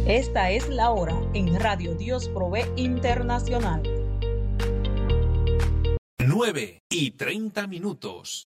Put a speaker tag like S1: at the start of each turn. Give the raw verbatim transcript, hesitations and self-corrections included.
S1: Esta es la hora en Radio Dios Provee Internacional.
S2: nueve y treinta minutos.